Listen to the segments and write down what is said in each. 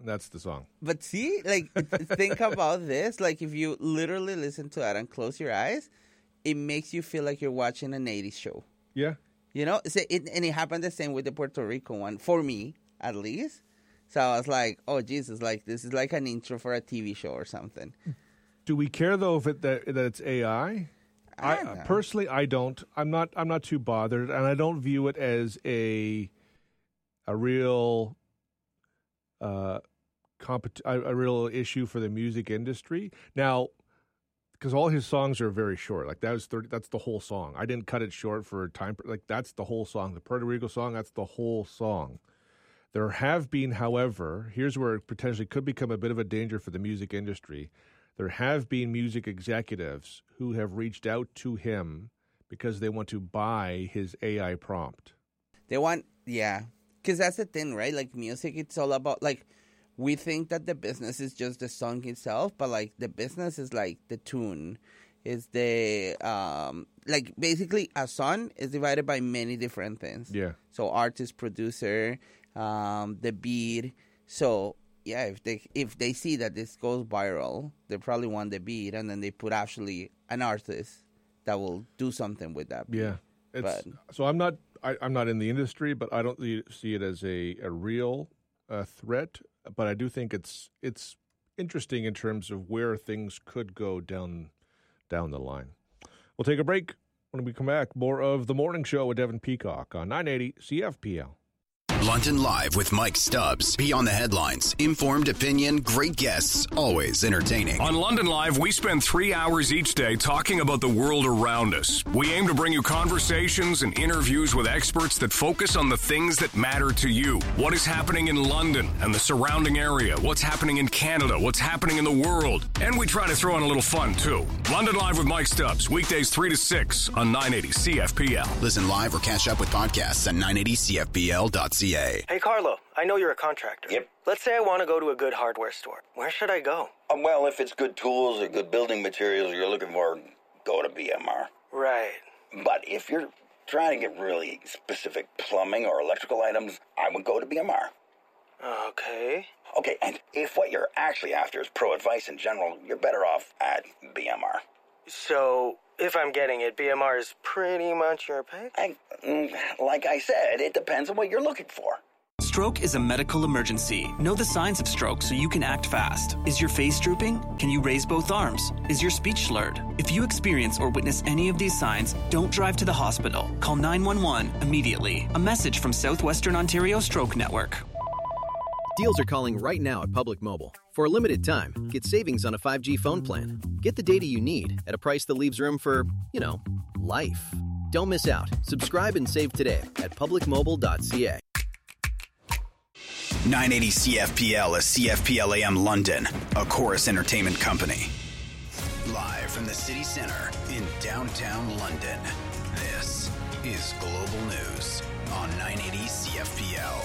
That's the song. But see, like, think about this. Like, if you literally listen to it and close your eyes, it makes you feel like you're watching an 80s show. Yeah. You know? And it happened the same with the Puerto Rico one, for me, at least. So I was like, oh, Jesus, like, this is like an intro for a TV show or something. Do we care, though, that it's AI? I personally, I don't. I'm not too bothered, and I don't view it as a real a real issue for the music industry. Now, because all his songs are very short. Like, that's the whole song. I didn't cut it short for time. Like, that's the whole song. The Puerto Rico song, that's the whole song. There have been, however, here's where it potentially could become a bit of a danger for the music industry. There have been music executives who have reached out to him because they want to buy his AI prompt. They want, yeah. Because that's the thing, right? Like, music, it's all about, like, we think that the business is just the song itself, but, like, the business is, like, the tune. Is the, like, basically, a song is divided by many different things. Yeah. So, artist, producer, the beat. So, yeah, if they see that this goes viral, they probably want the beat, and then they put actually an artist that will do something with that beat. Yeah. So I'm not in the industry, but I don't see it as a real threat. But I do think it's interesting in terms of where things could go down the line. We'll take a break. When we come back, more of The Morning Show with Devin Peacock on 980 CFPL. London Live with Mike Stubbs. Beyond the headlines, informed opinion, great guests, always entertaining. On London Live, we spend 3 hours each day talking about the world around us. We aim to bring you conversations and interviews with experts that focus on the things that matter to you. What is happening in London and the surrounding area? What's happening in Canada? What's happening in the world? And we try to throw in a little fun, too. London Live with Mike Stubbs, weekdays 3 to 6 on 980 CFPL. Listen live or catch up with podcasts at 980CFPL.ca. Hey, Carlo, I know you're a contractor. Yep. Let's say I want to go to a good hardware store. Where should I go? Well, if it's good tools or good building materials you're looking for, go to BMR. Right. But if you're trying to get really specific plumbing or electrical items, I would go to BMR. Okay. Okay, and if what you're actually after is pro advice in general, you're better off at BMR. So, if I'm getting it, BMR is pretty much your pick? Like I said, it depends on what you're looking for. Stroke is a medical emergency. Know the signs of stroke so you can act fast. Is your face drooping? Can you raise both arms? Is your speech slurred? If you experience or witness any of these signs, don't drive to the hospital. Call 911 immediately. A message from Southwestern Ontario Stroke Network. Deals are calling right now at Public Mobile. For a limited time, get savings on a 5G phone plan. Get the data you need at a price that leaves room for, life. Don't miss out. Subscribe and save today at publicmobile.ca. 980 CFPL is CFPL AM London, a Chorus Entertainment company. Live from the city center in downtown London, this is Global News on 980 CFPL.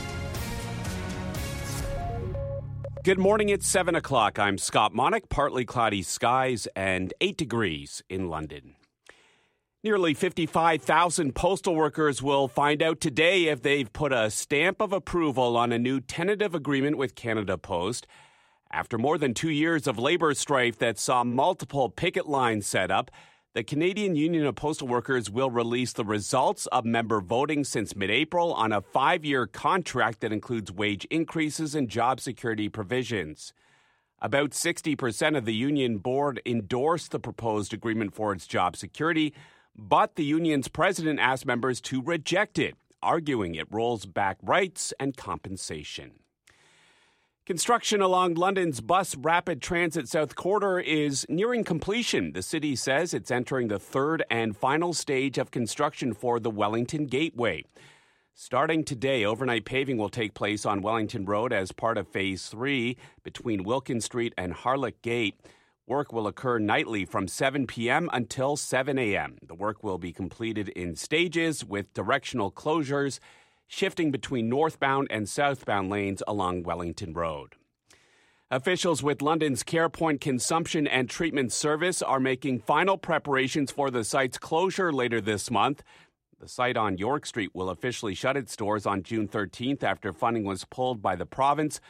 Good morning, it's 7 o'clock. I'm Scott Monick. Partly cloudy skies and 8 degrees in London. Nearly 55,000 postal workers will find out today if they've put a stamp of approval on a new tentative agreement with Canada Post. After more than 2 years of labor strife that saw multiple picket lines set up, the Canadian Union of Postal Workers will release the results of member voting since mid-April on a 5-year contract that includes wage increases and job security provisions. About 60% of the union board endorsed the proposed agreement for its job security, but the union's president asked members to reject it, arguing it rolls back rights and compensation. Construction along London's Bus Rapid Transit South Corridor is nearing completion. The city says it's entering the third and final stage of construction for the Wellington Gateway. Starting today, overnight paving will take place on Wellington Road as part of Phase 3 between Wilkins Street and Harlech Gate. Work will occur nightly from 7 p.m. until 7 a.m. The work will be completed in stages with directional closures shifting between northbound and southbound lanes along Wellington Road. Officials with London's CarePoint Consumption and Treatment Service are making final preparations for the site's closure later this month. The site on York Street will officially shut its doors on June 13th after funding was pulled by the province.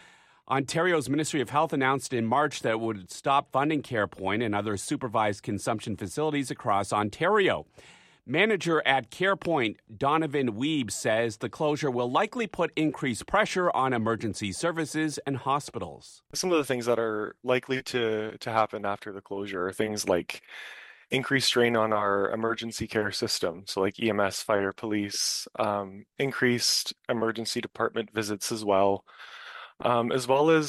Ontario's Ministry of Health announced in March that it would stop funding CarePoint and other supervised consumption facilities across Ontario. Manager at CarePoint, Donovan Weeb, says the closure will likely put increased pressure on emergency services and hospitals. Some of the things that are likely to happen after the closure are things like increased strain on our emergency care system, so like EMS, fire, police, increased emergency department visits as well as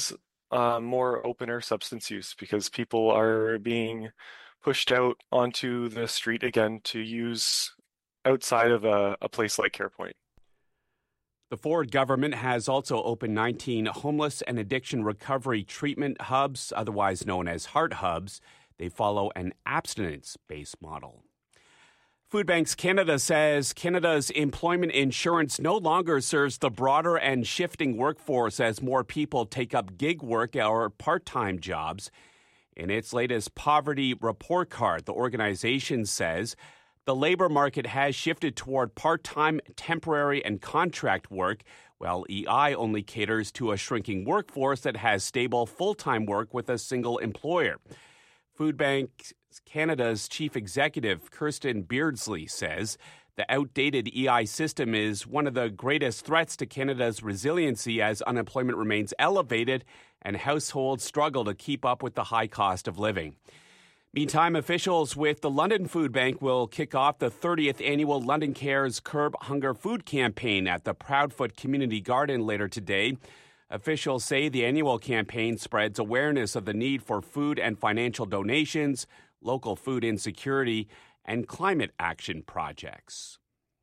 more open-air substance use, because people are being pushed out onto the street again to use outside of a place like CarePoint. The Ford government has also opened 19 homeless and addiction recovery treatment hubs, otherwise known as Heart Hubs. They follow an abstinence-based model. Food Banks Canada says Canada's employment insurance no longer serves the broader and shifting workforce as more people take up gig work or part-time jobs. In its latest poverty report card, the organization says the labor market has shifted toward part-time, temporary, and contract work, while EI only caters to a shrinking workforce that has stable full-time work with a single employer. Food Banks Canada's chief executive, Kirsten Beardsley, says the outdated EI system is one of the greatest threats to Canada's resiliency as unemployment remains elevated and households struggle to keep up with the high cost of living. Meantime, officials with the London Food Bank will kick off the 30th annual London Cares Curb Hunger Food Campaign at the Proudfoot Community Garden later today. Officials say the annual campaign spreads awareness of the need for food and financial donations, local food insecurity, and climate action projects.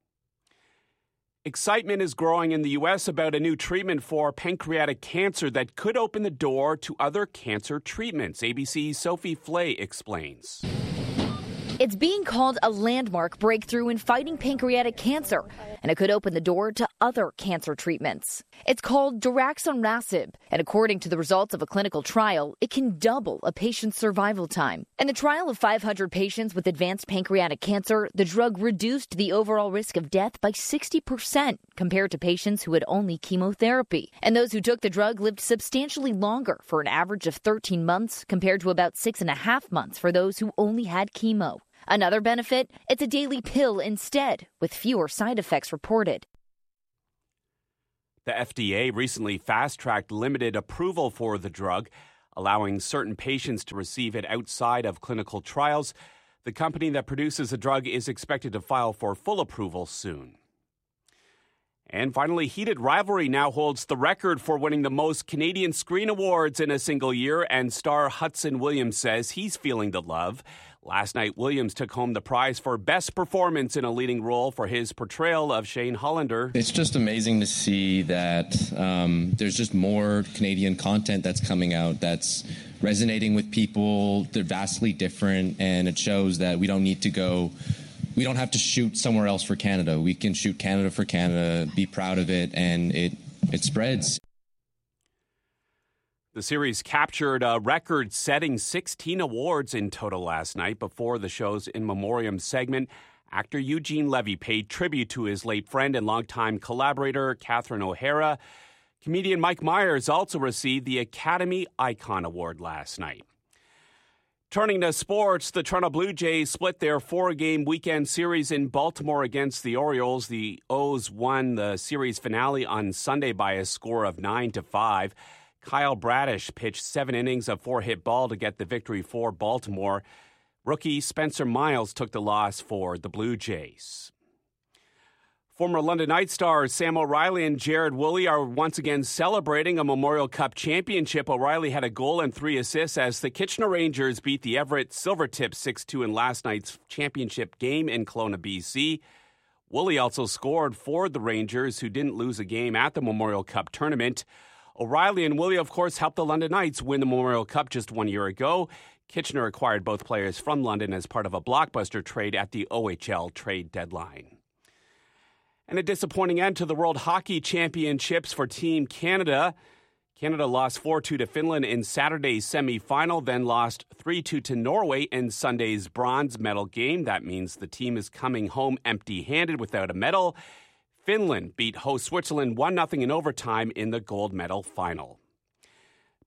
Excitement is growing in the U.S. about a new treatment for pancreatic cancer that could open the door to other cancer treatments. ABC's Sophie Flay explains. It's being called a landmark breakthrough in fighting pancreatic cancer, and it could open the door to other cancer treatments. It's called daraxonrasib, and according to the results of a clinical trial, it can double a patient's survival time. In the trial of 500 patients with advanced pancreatic cancer, the drug reduced the overall risk of death by 60% compared to patients who had only chemotherapy. And those who took the drug lived substantially longer, for an average of 13 months compared to about 6.5 months for those who only had chemo. Another benefit, it's a daily pill instead, with fewer side effects reported. The FDA recently fast-tracked limited approval for the drug, allowing certain patients to receive it outside of clinical trials. The company that produces the drug is expected to file for full approval soon. And finally, Heated Rivalry now holds the record for winning the most Canadian Screen Awards in a single year, and star Hudson Williams says he's feeling the love. Last night, Williams took home the prize for Best Performance in a Leading Role for his portrayal of Shane Hollander. It's just amazing to see that there's just more Canadian content that's coming out that's resonating with people. They're vastly different, and it shows that we don't have to shoot somewhere else for Canada. We can shoot Canada for Canada, be proud of it, and it spreads. The series captured a record-setting 16 awards in total last night. Before the show's In Memoriam segment, actor Eugene Levy paid tribute to his late friend and longtime collaborator, Catherine O'Hara. Comedian Mike Myers also received the Academy Icon Award last night. Turning to sports, the Toronto Blue Jays split their 4-game weekend series in Baltimore against the Orioles. The O's won the series finale on Sunday by a score of 9-5. Kyle Bradish pitched 7 innings of 4-hit ball to get the victory for Baltimore. Rookie Spencer Miles took the loss for the Blue Jays. Former London Knights stars Sam O'Reilly and Jared Woolley are once again celebrating a Memorial Cup championship. O'Reilly had a goal and 3 assists as the Kitchener Rangers beat the Everett Silvertips 6-2 in last night's championship game in Kelowna, BC. Woolley also scored for the Rangers, who didn't lose a game at the Memorial Cup tournament. O'Reilly and Woolley, of course, helped the London Knights win the Memorial Cup just 1 year ago. Kitchener acquired both players from London as part of a blockbuster trade at the OHL trade deadline. And a disappointing end to the World Hockey Championships for Team Canada. Canada lost 4-2 to Finland in Saturday's semifinal, then lost 3-2 to Norway in Sunday's bronze medal game. That means the team is coming home empty-handed without a medal. Finland beat host Switzerland 1-0 in overtime in the gold medal final.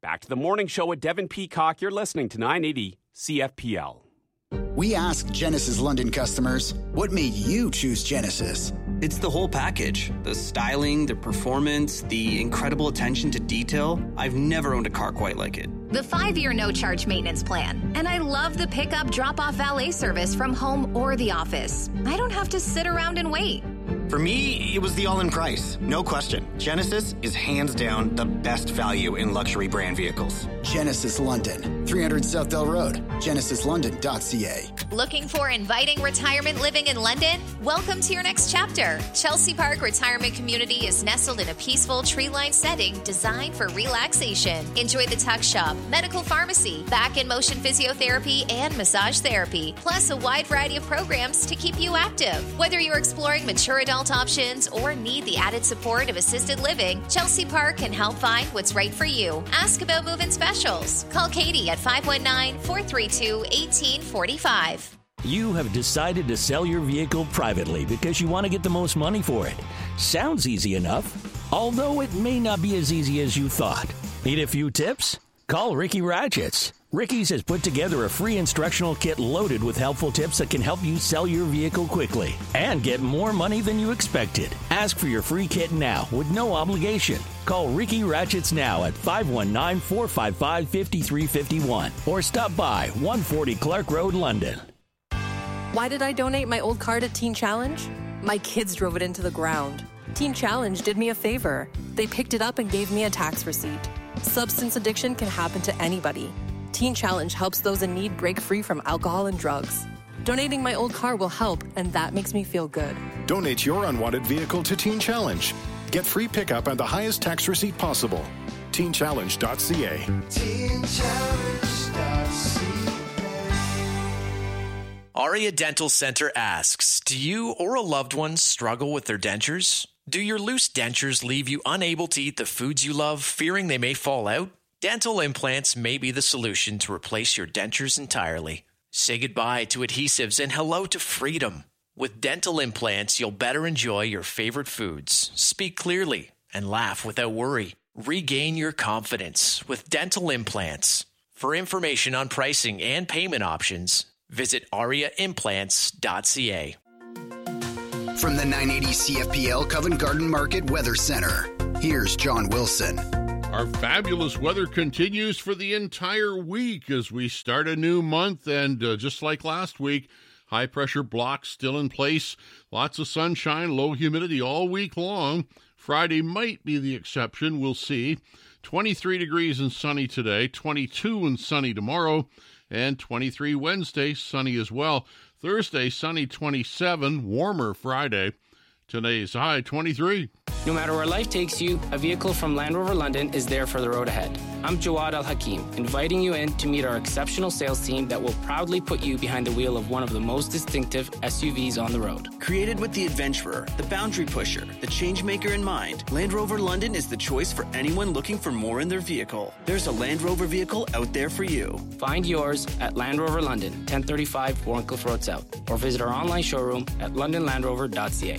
Back to the morning show with Devin Peacock. You're listening to 980 CFPL. We asked Genesis London customers, what made you choose Genesis? It's the whole package. The styling, the performance, the incredible attention to detail. I've never owned a car quite like it. The 5-year no-charge maintenance plan. And I love the pickup drop-off valet service from home or the office. I don't have to sit around and wait. For me, it was the all-in price. No question. Genesis is hands down the best value in luxury brand vehicles. Genesis London, 300 Southdale Road, genesislondon.ca. Looking for inviting retirement living in London? Welcome to your next chapter. Chelsea Park Retirement Community is nestled in a peaceful tree-lined setting designed for relaxation. Enjoy the tuck shop, medical pharmacy, back and motion physiotherapy, and massage therapy, plus a wide variety of programs to keep you active. Whether you're exploring mature adult options or need the added support of assisted living, Chelsea Park can help find what's right for you. Ask about move-in specials. Call Katie at 519-432-1845. You have decided to sell your vehicle privately because you want to get the most money for it. Sounds easy enough, although it may not be as easy as you thought. Need a few tips? Call Ricky Ratchets. Ricky's has put together a free instructional kit loaded with helpful tips that can help you sell your vehicle quickly and get more money than you expected. Ask for your free kit now with no obligation. Call Ricky Ratchets now at 519-455-5351 or stop by 140 Clark Road, London. Why did I donate my old car to Teen Challenge? My kids drove it into the ground. Teen Challenge did me a favor. They picked it up and gave me a tax receipt. Substance addiction can happen to anybody. Teen Challenge helps those in need break free from alcohol and drugs. Donating my old car will help, and that makes me feel good. Donate your unwanted vehicle to Teen Challenge. Get free pickup and the highest tax receipt possible. TeenChallenge.ca. Aria Dental Center asks, do you or a loved one struggle with their dentures? Do your loose dentures leave you unable to eat the foods you love, fearing they may fall out? Dental implants may be the solution to replace your dentures entirely. Say goodbye to adhesives and hello to freedom. With dental implants, you'll better enjoy your favorite foods, speak clearly, and laugh without worry. Regain your confidence with dental implants. For information on pricing and payment options, visit ariaimplants.ca. From the 980 CFPL Covent Garden Market Weather Center, here's John Wilson. Our fabulous weather continues for the entire week as we start a new month, and just like last week, high-pressure blocks still in place, lots of sunshine, low humidity all week long. Friday might be the exception, we'll see. 23 degrees and sunny today, 22 and sunny tomorrow, and 23 Wednesday, sunny as well. Thursday, sunny 27, warmer Friday. Today's high 23. No matter where life takes you, a vehicle from Land Rover London is there for the road ahead. I'm Jawad Al-Hakim, inviting you in to meet our exceptional sales team that will proudly put you behind the wheel of one of the most distinctive SUVs on the road. Created with the adventurer, the boundary pusher, the change maker in mind, Land Rover London is the choice for anyone looking for more in their vehicle. There's a Land Rover vehicle out there for you. Find yours at Land Rover London, 1035 Warncliffe Road South, or visit our online showroom at londonlandrover.ca.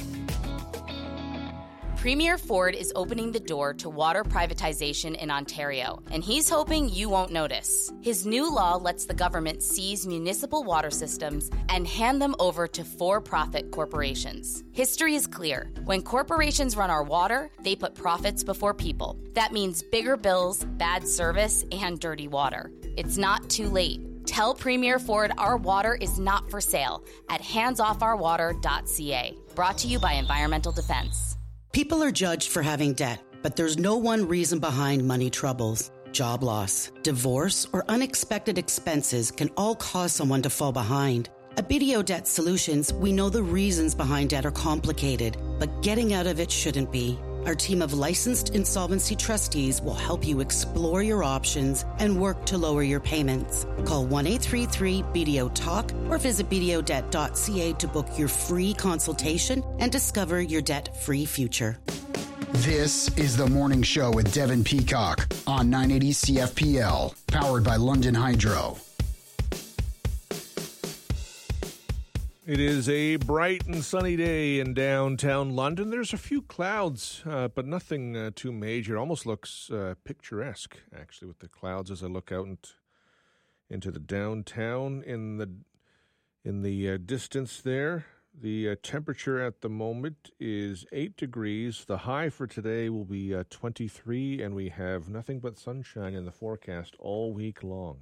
Premier Ford is opening the door to water privatization in Ontario, and he's hoping you won't notice. His new law lets the government seize municipal water systems and hand them over to for-profit corporations. History is clear. When corporations run our water, they put profits before people. That means bigger bills, bad service, and dirty water. It's not too late. Tell Premier Ford our water is not for sale at handsoffourwater.ca. Brought to you by Environmental Defense. People are judged for having debt, but there's no one reason behind money troubles. Job loss, divorce, or unexpected expenses can all cause someone to fall behind. At BDO Debt Solutions, we know the reasons behind debt are complicated, but getting out of it shouldn't be. Our team of licensed insolvency trustees will help you explore your options and work to lower your payments. Call 1-833-BDO-TALK or visit bdodebt.ca to book your free consultation and discover your debt-free future. This is The Morning Show with Devin Peacock on 980 CFPL, powered by London Hydro. It is a bright and sunny day in downtown London. There's a few clouds, but nothing too major. Almost looks picturesque, actually, with the clouds as I look out into the downtown. In the distance there, the temperature at the moment is 8 degrees. The high for today will be 23, and we have nothing but sunshine in the forecast all week long.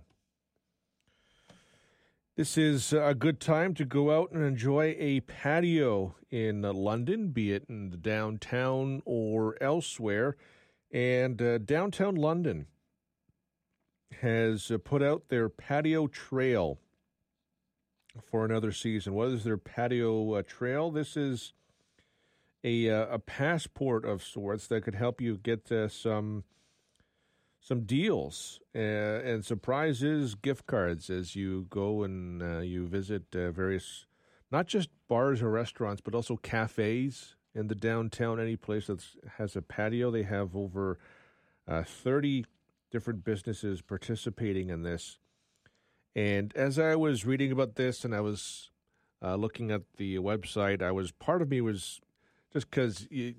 This is a good time to go out and enjoy a patio in London, be it in the downtown or elsewhere. And downtown London has put out their patio trail for another season. What is their patio trail? This is a passport of sorts that could help you get some deals and surprises, gift cards as you go and you visit various, not just bars or restaurants, but also cafes in the downtown. Any place that has a patio, they have over 30 different businesses participating in this. And as I was reading about this and I was looking at the website, part of me was just because you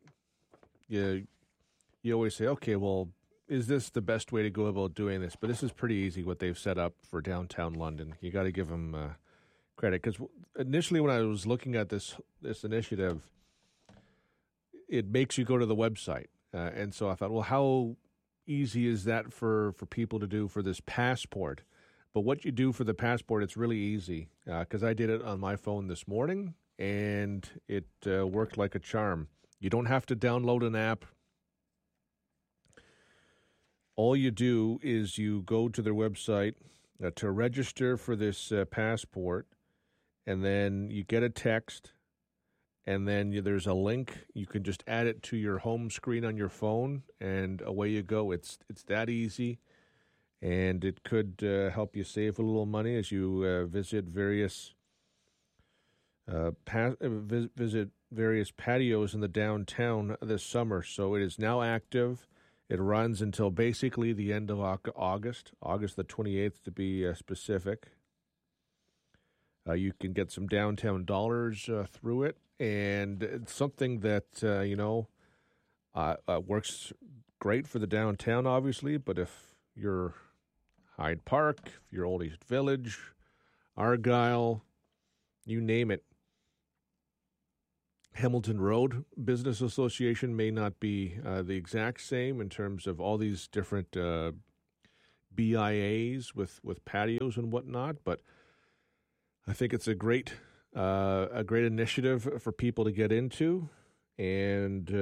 always say, okay, well, is this the best way to go about doing this? But this is pretty easy what they've set up for downtown London. You got to give them credit, because initially when I was looking at this initiative, it makes you go to the website. And so I thought, well, how easy is that for people to do for this passport? But what you do for the passport, it's really easy, because I did it on my phone this morning, and it worked like a charm. You don't have to download an app. All you do is you go to their website to register for this passport, and then you get a text, and then there's a link. You can just add it to your home screen on your phone, and away you go. It's that easy, and it could help you save a little money as you visit various various patios in the downtown this summer. So it is now active. It runs until basically the end of August the 28th to be specific. You can get some downtown dollars through it, and it's something that, works great for the downtown, obviously, but if you're Hyde Park, if you're Old East Village, Argyle, you name it, Hamilton Road Business Association may not be the exact same in terms of all these different BIAs with patios and whatnot, but I think it's a great initiative for people to get into, and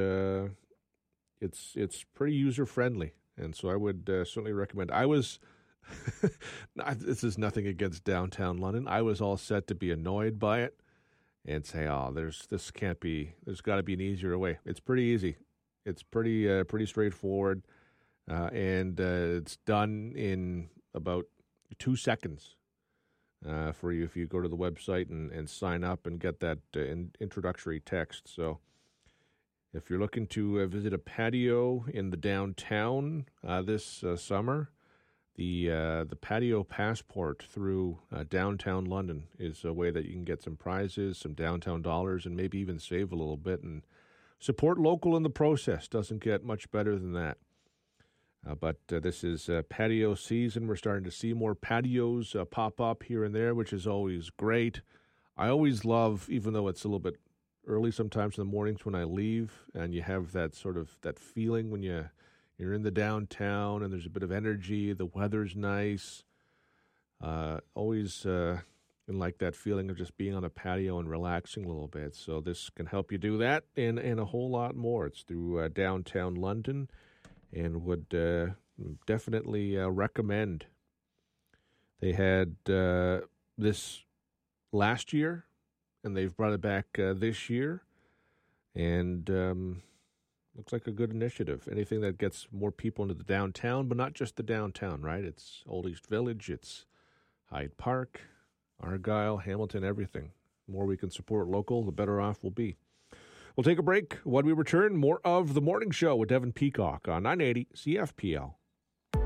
it's pretty user friendly, and so I would certainly recommend. I was this is nothing against downtown London. I was all set to be annoyed by it and say, "Oh, there's got to be an easier way." It's pretty easy. It's pretty straightforward, and it's done in about 2 seconds for you if you go to the website and sign up and get that introductory text. So, if you're looking to visit a patio in the downtown this summer, the patio passport through downtown London is a way that you can get some prizes, some downtown dollars, and maybe even save a little bit and support local in the process. Doesn't get much better than that. But this is patio season. We're starting to see more patios pop up here and there, which is always great. I always love, even though it's a little bit early sometimes in the mornings when I leave, and you have that sort of that feeling when you're in the downtown and there's a bit of energy, the weather's nice. Always like that feeling of just being on a patio and relaxing a little bit. So this can help you do that and a whole lot more. It's through downtown London, and would definitely recommend. They had this last year, and they've brought it back this year, and looks like a good initiative. Anything that gets more people into the downtown, but not just the downtown, right? It's Old East Village, it's Hyde Park, Argyle, Hamilton, everything. The more we can support local, the better off we'll be. We'll take a break. When we return, more of The Morning Show with Devin Peacock on 980 CFPL.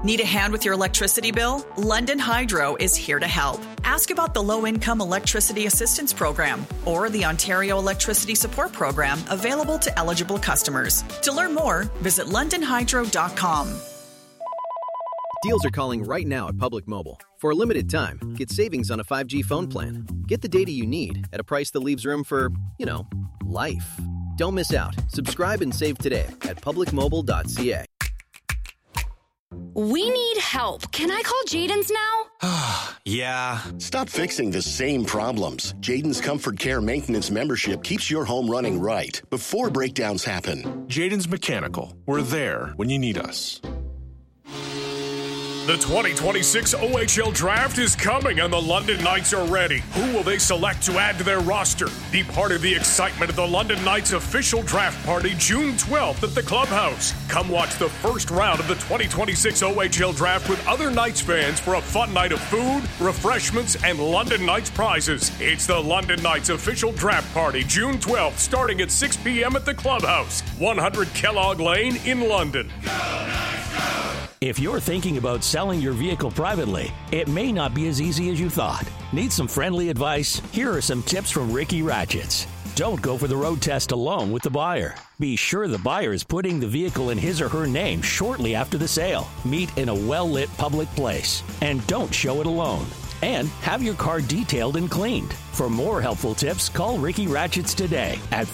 Need a hand with your electricity bill? London Hydro is here to help. Ask about the Low-Income Electricity Assistance Program or the Ontario Electricity Support Program available to eligible customers. To learn more, visit londonhydro.com. Deals are calling right now at Public Mobile. For a limited time, get savings on a 5G phone plan. Get the data you need at a price that leaves room for, life. Don't miss out. Subscribe and save today at publicmobile.ca. We need help. Can I call Jaden's now? Yeah. Stop fixing the same problems. Jaden's Comfort Care Maintenance membership keeps your home running right before breakdowns happen. Jaden's Mechanical. We're there when you need us. The 2026 OHL Draft is coming and the London Knights are ready. Who will they select to add to their roster? Be part of the excitement of the London Knights official draft party June 12th at the Clubhouse. Come watch the first round of the 2026 OHL Draft with other Knights fans for a fun night of food, refreshments, and London Knights prizes. It's the London Knights official draft party June 12th starting at 6 p.m. at the Clubhouse, 100 Kellogg Lane in London. If you're thinking about selling your vehicle privately, it may not be as easy as you thought. Need some friendly advice? Here are some tips from Ricky Ratchets. Don't go for the road test alone with the buyer. Be sure the buyer is putting the vehicle in his or her name shortly after the sale. Meet in a well-lit public place. And don't show it alone. And have your car detailed and cleaned. For more helpful tips, call Ricky Ratchets today at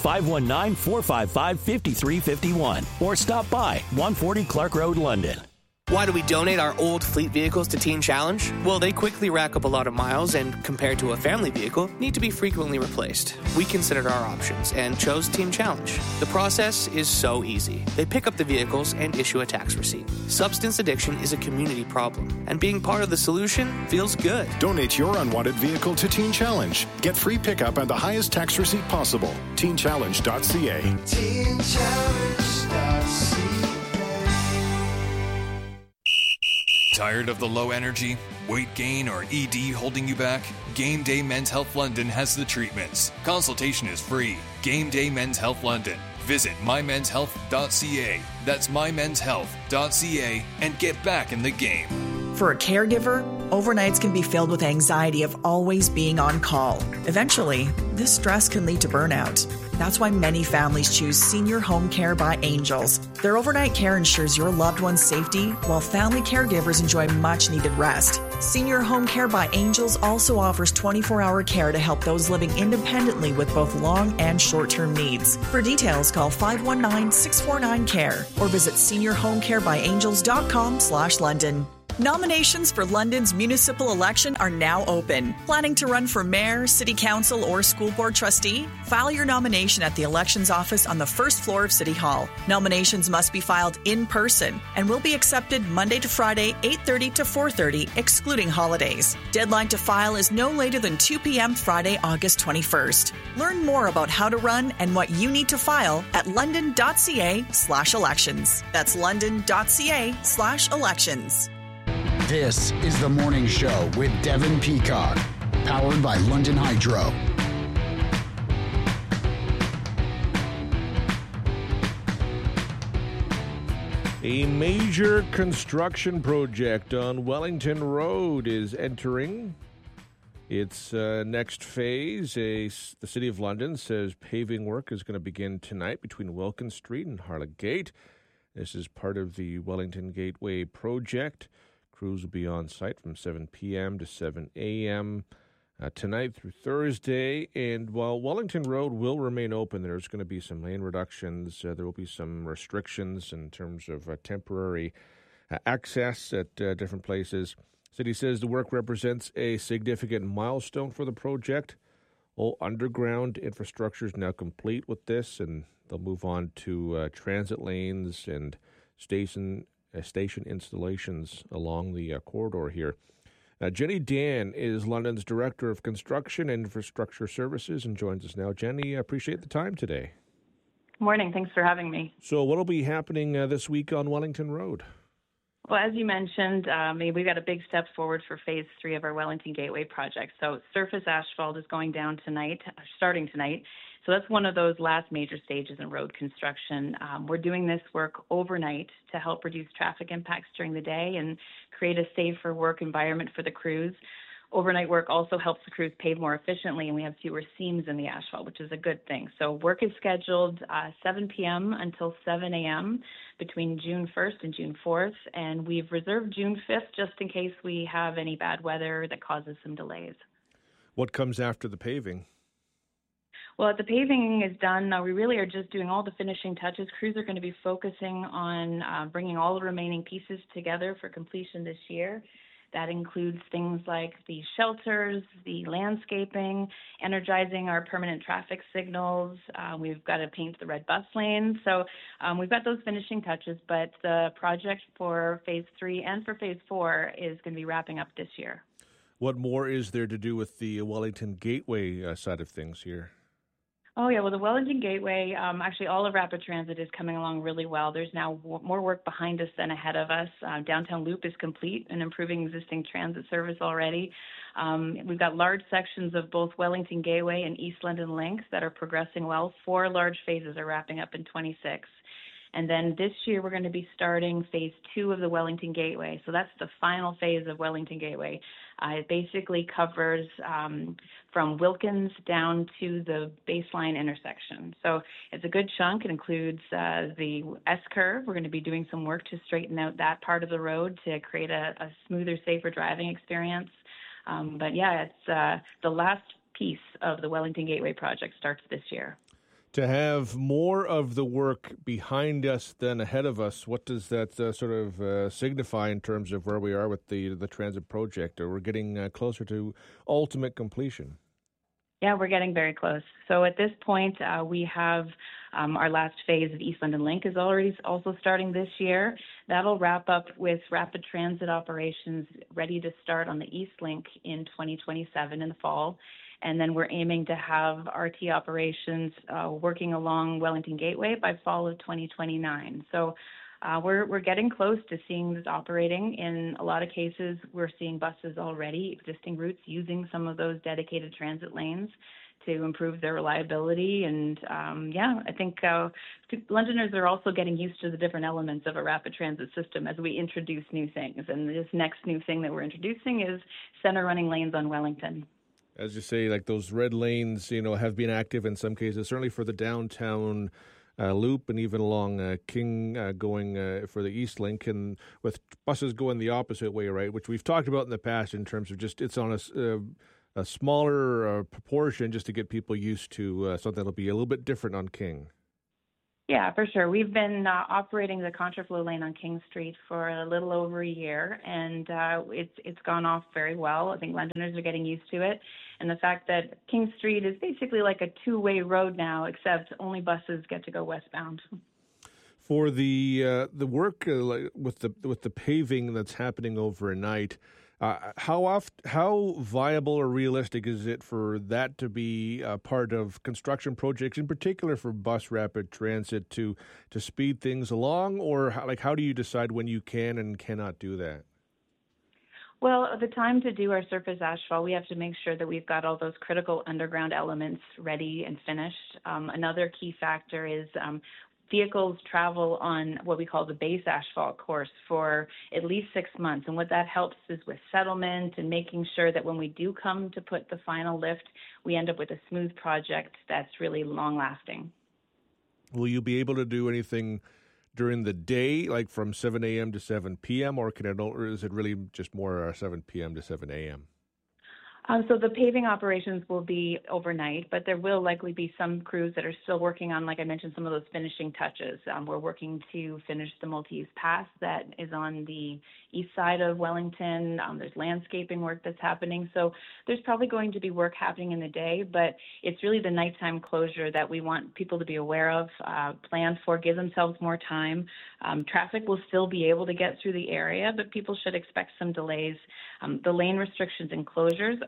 519-455-5351 or stop by 140 Clark Road, London. Why do we donate our old fleet vehicles to Teen Challenge? Well, they quickly rack up a lot of miles and, compared to a family vehicle, need to be frequently replaced. We considered our options and chose Teen Challenge. The process is so easy. They pick up the vehicles and issue a tax receipt. Substance addiction is a community problem, and being part of the solution feels good. Donate your unwanted vehicle to Teen Challenge. Get free pickup and the highest tax receipt possible. TeenChallenge.ca. TeenChallenge.ca. Tired of the low energy, weight gain, or ED holding you back? Game Day Men's Health London has the treatments. Consultation is free. Game Day Men's Health London. Visit mymenshealth.ca. That's mymenshealth.ca and get back in the game. For a caregiver, overnights can be filled with anxiety of always being on call. Eventually, this stress can lead to burnout. That's why many families choose Senior Home Care by Angels. Their overnight care ensures your loved one's safety, while family caregivers enjoy much-needed rest. Senior Home Care by Angels also offers 24-hour care to help those living independently with both long and short-term needs. For details, call 519-649-CARE or visit seniorhomecarebyangels.com/London. Nominations for London's municipal election are now open. Planning to run for mayor, city council, or school board trustee? File your nomination at the elections office on the first floor of City Hall. Nominations must be filed in person and will be accepted Monday to Friday, 8:30 to 4:30, excluding holidays. Deadline to file is no later than 2 p.m. Friday, August 21st. Learn more about how to run and what you need to file at london.ca/elections. That's london.ca/elections. This is The Morning Show with Devin Peacock, powered by London Hydro. A major construction project on Wellington Road is entering its next phase. The City of London says paving work is going to begin tonight between Wilkins Street and Harlech Gate. This is part of the Wellington Gateway project. Crews will be on site from 7 p.m. to 7 a.m. Tonight through Thursday. And while Wellington Road will remain open, there's going to be some lane reductions. There will be some restrictions in terms of temporary access at different places. City says the work represents a significant milestone for the project. All underground infrastructure is now complete with this, and they'll move on to transit lanes and station installations along the corridor here. Jenny Dan is London's Director of Construction and Infrastructure Services and joins us now. Jenny, I appreciate the time today. Morning. Thanks for having me. So what will be happening this week on Wellington Road? Well, as you mentioned, we've got a big step forward for Phase 3 of our Wellington Gateway project. So surface asphalt is going down tonight, starting tonight. So that's one of those last major stages in road construction. We're doing this work overnight to help reduce traffic impacts during the day and create a safer work environment for the crews. Overnight work also helps the crews pave more efficiently, and we have fewer seams in the asphalt, which is a good thing. So work is scheduled 7 p.m. until 7 a.m. between June 1st and June 4th, and we've reserved June 5th just in case we have any bad weather that causes some delays. What comes after the paving? Well, the paving is done. We really are just doing all the finishing touches. Crews are going to be focusing on bringing all the remaining pieces together for completion this year. That includes things like the shelters, the landscaping, energizing our permanent traffic signals. We've got to paint the red bus lanes. So we've got those finishing touches, but the project for Phase 3 and for Phase 4 is going to be wrapping up this year. What more is there to do with the Wellington Gateway side of things here? Oh, yeah. Well, the Wellington Gateway, actually all of Rapid Transit is coming along really well. There's now more work behind us than ahead of us. Downtown Loop is complete and improving existing transit service already. We've got large sections of both Wellington Gateway and East London Link that are progressing well. 4 large phases are wrapping up in 26. And then this year, we're going to be starting Phase 2 of the Wellington Gateway. So that's the final phase of Wellington Gateway. It basically covers from Wilkins down to the baseline intersection. So it's a good chunk. It includes the S-curve. We're going to be doing some work to straighten out that part of the road to create a smoother, safer driving experience. But yeah, it's the last piece of the Wellington Gateway project starts this year. To have more of the work behind us than ahead of us, what does that sort of signify in terms of where we are with the transit project? Or we're getting closer to ultimate completion? Yeah, we're getting very close. So at this point, we have our last phase of East London Link is already also starting this year. That'll wrap up with rapid transit operations ready to start on the East Link in 2027 in the fall. And then we're aiming to have RT operations working along Wellington Gateway by fall of 2029. So we're getting close to seeing this operating. In a lot of cases, we're seeing buses already, existing routes, using some of those dedicated transit lanes to improve their reliability. And I think Londoners are also getting used to the different elements of a rapid transit system as we introduce new things. And this next new thing that we're introducing is center running lanes on Wellington. As you say, like those red lanes, have been active in some cases, certainly for the downtown loop and even along King going for the East Link, and with buses going the opposite way, right, which we've talked about in the past in terms of just it's on a smaller proportion just to get people used to something that'll be a little bit different on King. Yeah, for sure. We've been operating the contraflow lane on King Street for a little over a year, and it's gone off very well. I think Londoners are getting used to it. And the fact that King Street is basically like a two-way road now, except only buses get to go westbound. For the work with the paving that's happening overnight, how viable or realistic is it for that to be a part of construction projects, in particular for bus rapid transit, to speed things along? Or how do you decide when you can and cannot do that? Well, at the time to do our surface asphalt, we have to make sure that we've got all those critical underground elements ready and finished. Another key factor is vehicles travel on what we call the base asphalt course for at least 6 months. And what that helps is with settlement and making sure that when we do come to put the final lift, we end up with a smooth project that's really long-lasting. Will you be able to do anything during the day, like from 7 a.m. to 7 p.m., or is it really just more 7 p.m. to 7 a.m.? So the paving operations will be overnight, but there will likely be some crews that are still working on, like I mentioned, some of those finishing touches. We're working to finish the multi-use path that is on the east side of Wellington. There's landscaping work that's happening. So there's probably going to be work happening in the day, but it's really the nighttime closure that we want people to be aware of, plan for, give themselves more time. Traffic will still be able to get through the area, but people should expect some delays. The lane restrictions and closures are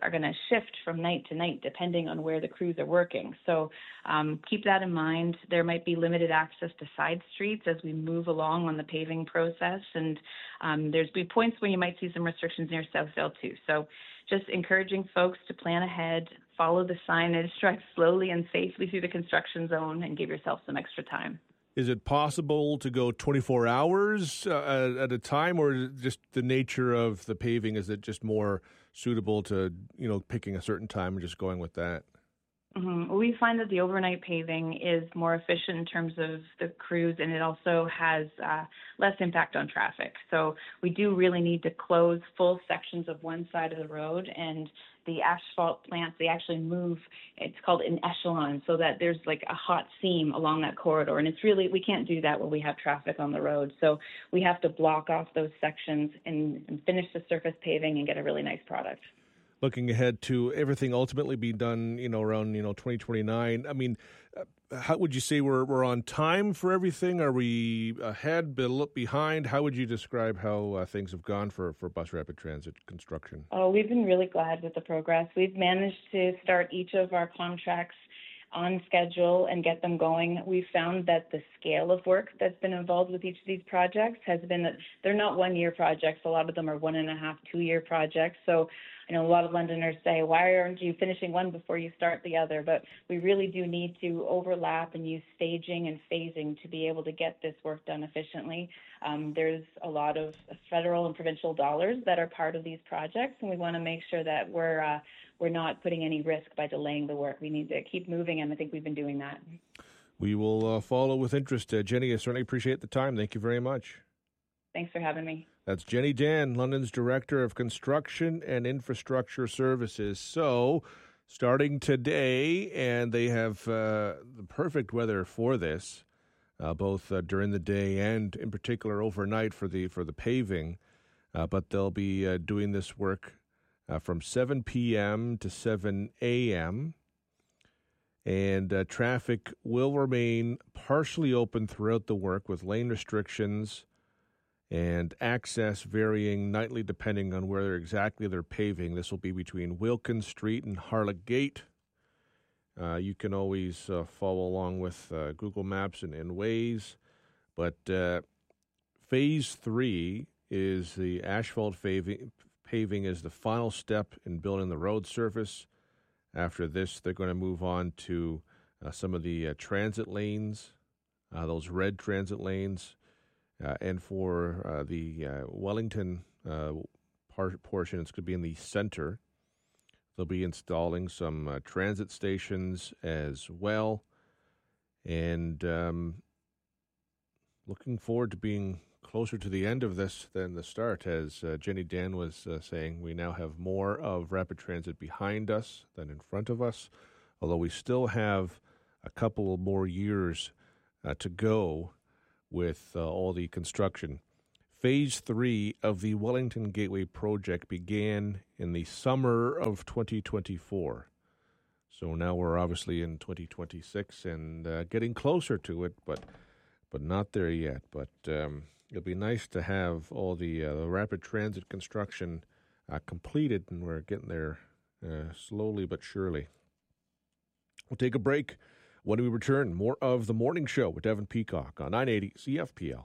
are going to shift from night to night depending on where the crews are working. So keep that in mind. There might be limited access to side streets as we move along on the paving process, and there's be points when you might see some restrictions near Southdale too. So just encouraging folks to plan ahead, follow the signage, drive slowly and safely through the construction zone, and give yourself some extra time. Is it possible to go 24 hours at a time, or is it just the nature of the paving? Is it just more suitable to, picking a certain time and just going with that? Mm-hmm. We find that the overnight paving is more efficient in terms of the crews, and it also has less impact on traffic. So we do really need to close full sections of one side of the road, and the asphalt plants, they actually move, it's called an echelon, so that there's like a hot seam along that corridor. And it's really, we can't do that when we have traffic on the road. So we have to block off those sections and finish the surface paving and get a really nice product. Looking ahead to everything ultimately be done, around, 2029. I mean, how would you say we're on time for everything? Are we ahead, behind? How would you describe how things have gone for bus rapid transit construction? Oh, we've been really glad with the progress. We've managed to start each of our contracts on schedule and get them going. We found that the scale of work that's been involved with each of these projects has been that they're not 1-year projects. A lot of them are 1.5, 2-year projects. So I know a lot of Londoners say, why aren't you finishing one before you start the other? But we really do need to overlap and use staging and phasing to be able to get this work done efficiently. There's a lot of federal and provincial dollars that are part of these projects, and we want to make sure that we're not putting any risk by delaying the work. We need to keep moving, and I think we've been doing that. We will follow with interest. Jenny, I certainly appreciate the time. Thank you very much. Thanks for having me. That's Jenny Dan, London's Director of Construction and Infrastructure Services. So, starting today, and they have the perfect weather for this, both during the day and in particular overnight for the paving. But they'll be doing this work from 7 p.m. to 7 a.m., and traffic will remain partially open throughout the work with lane restrictions and access varying nightly depending on where exactly they're paving. This will be between Wilkins Street and Harlech Gate. You can always follow along with Google Maps and Waze. But Phase 3 is the asphalt paving is the final step in building the road surface. After this, they're going to move on to some of the transit lanes, those red transit lanes. And for the Wellington portion, it's going to be in the center. They'll be installing some transit stations as well. And looking forward to being closer to the end of this than the start. As Jenny Dan was saying, we now have more of rapid transit behind us than in front of us, although we still have a couple more years to go with all the construction. Phase 3 of the Wellington Gateway project began in the summer of 2024. So now we're obviously in 2026 and getting closer to it, but not there yet. But it'll be nice to have all the rapid transit construction completed, and we're getting there slowly but surely. We'll take a break. When we return, more of The Morning Show with Devin Peacock on 980 CFPL.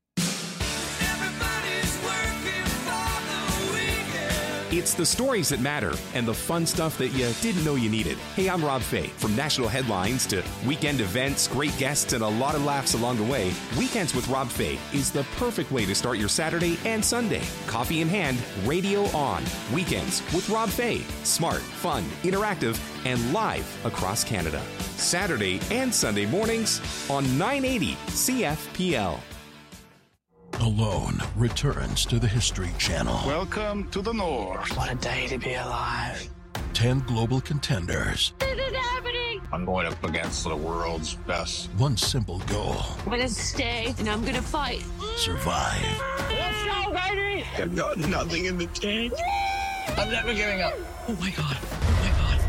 It's the stories that matter and the fun stuff that you didn't know you needed. Hey, I'm Rob Fay. From national headlines to weekend events, great guests, and a lot of laughs along the way, Weekends with Rob Fay is the perfect way to start your Saturday and Sunday. Coffee in hand, radio on. Weekends with Rob Fay. Smart, fun, interactive, and live across Canada. Saturday and Sunday mornings on 980 CFPL. Alone returns to the History Channel. Welcome to the North. What a day to be alive. 10 global contenders. This is happening. I'm going up against the world's best. One simple goal. I'm going to stay and I'm going to fight. Survive. Let's go, baby. I've got nothing in the tank. I'm never giving up. Oh, my God. Oh, my God.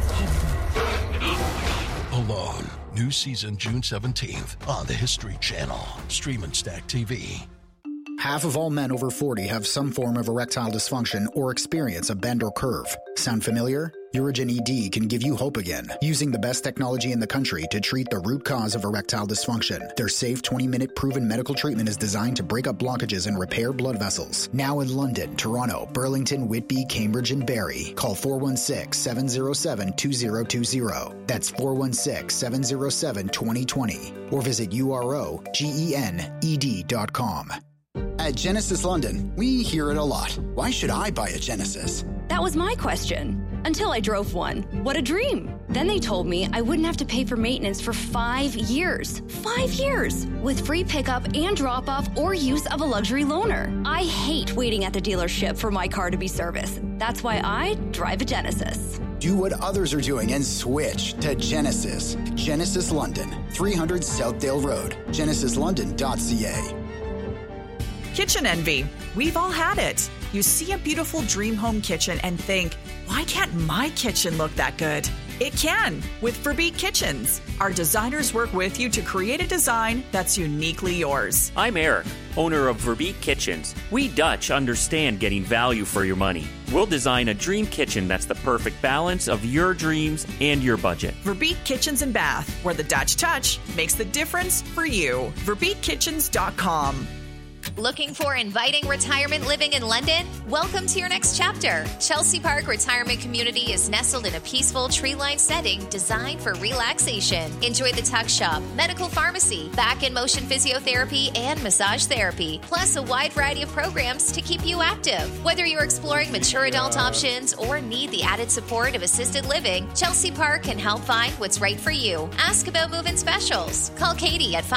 Oh, my God. Alone. New season June 17th on the History Channel. Stream and Stack TV. Half of all men over 40 have some form of erectile dysfunction or experience a bend or curve. Sound familiar? Urigen ED can give you hope again, using the best technology in the country to treat the root cause of erectile dysfunction. Their safe 20-minute proven medical treatment is designed to break up blockages and repair blood vessels. Now in London, Toronto, Burlington, Whitby, Cambridge, and Barrie. Call 416-707-2020. That's 416-707-2020. Or visit UROGENED.com. At Genesis London, we hear it a lot. Why should I buy a Genesis? That was my question. Until I drove one. What a dream. Then they told me I wouldn't have to pay for maintenance for 5 years. 5 years! With free pickup and drop-off or use of a luxury loaner. I hate waiting at the dealership for my car to be serviced. That's why I drive a Genesis. Do what others are doing and switch to Genesis. Genesis London, 300 Southdale Road. GenesisLondon.ca. Kitchen envy. We've all had it. You see a beautiful dream home kitchen and think, why can't my kitchen look that good? It can with Verbeek Kitchens. Our designers work with you to create a design that's uniquely yours. I'm Eric, owner of Verbeek Kitchens. We Dutch understand getting value for your money. We'll design a dream kitchen that's the perfect balance of your dreams and your budget. Verbeek Kitchens and Bath, where the Dutch touch makes the difference for you. VerbeekKitchens.com. Looking for inviting retirement living in London? Welcome to your next chapter. Chelsea Park Retirement Community is nestled in a peaceful tree-lined setting designed for relaxation. Enjoy the tuck shop, medical pharmacy, back and motion physiotherapy, and massage therapy, plus a wide variety of programs to keep you active. Whether you're exploring mature adult options or need the added support of assisted living, Chelsea Park can help find what's right for you. Ask about move-in specials. Call Katie at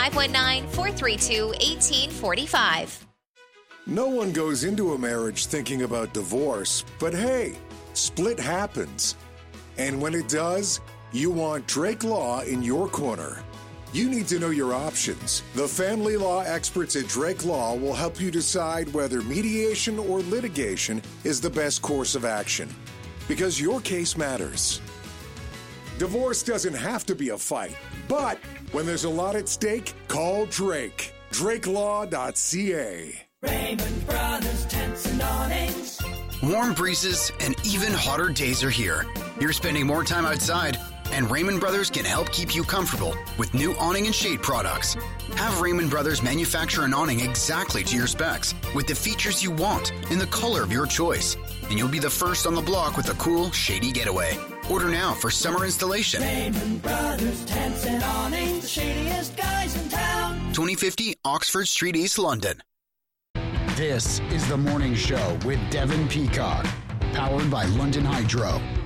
519-432-1845. No one goes into a marriage thinking about divorce, but hey, split happens. And when it does, you want Drake Law in your corner. You need to know your options. The family law experts at Drake Law will help you decide whether mediation or litigation is the best course of action, because your case matters. Divorce doesn't have to be a fight, but when there's a lot at stake, call Drake. DrakeLaw.ca. Raymond Brothers Tents and Awnings. Warm breezes and even hotter days are here. You're spending more time outside, and Raymond Brothers can help keep you comfortable with new awning and shade products. Have Raymond Brothers manufacture an awning exactly to your specs, with the features you want in the color of your choice, and you'll be the first on the block with a cool, shady getaway. Order now for summer installation. Raymond Brothers Tents and Awnings, the shadiest guys in town. 2050 Oxford Street, East London. This is The Morning Show with Devin Peacock, powered by London Hydro.